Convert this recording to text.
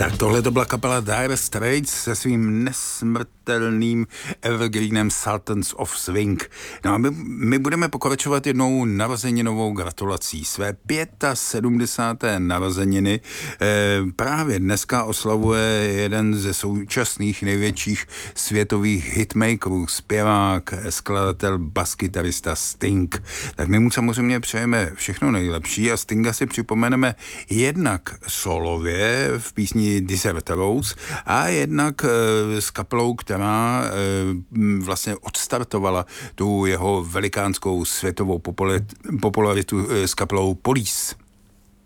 Tak tohle to byla kapela Dire Straits se svým nesmrtelným evergreenem Sultans of Swing. No a my budeme pokračovat jednou narozeninovou gratulací. Své 75. narozeniny právě dneska oslavuje jeden ze současných největších světových hitmakerů, zpěvák, skladatel, baskytarista Sting. Tak my mu samozřejmě přejeme všechno nejlepší a Stinga si připomeneme jednak solově v písni Desert Rose a jednak s kapelou, která vlastně odstartovala tu jeho velikánskou světovou popularitu s kapelou Police.